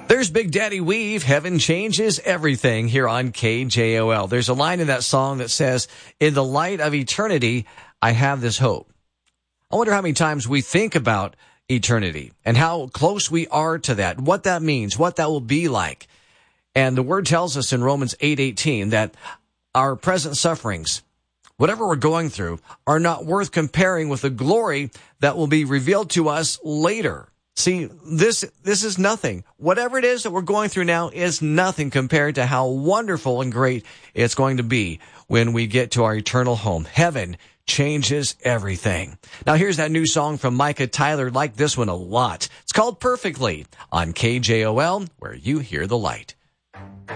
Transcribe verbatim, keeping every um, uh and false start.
There's Big Daddy Weave, Heaven Changes Everything, here on K J O L. There's a line in that song that says, in the light of eternity, I have this hope. I wonder how many times we think about eternity and how close we are to that, what that means, what that will be like. And the word tells us in Romans eight eighteen that our present sufferings, whatever we're going through, are not worth comparing with the glory that will be revealed to us later. See, this this is nothing. Whatever it is that we're going through now is nothing compared to how wonderful and great it's going to be when we get to our eternal home. Heaven changes everything. Now here's that new song from Micah Tyler. Like this one a lot. It's called Perfectly on K J O L, where you hear the light.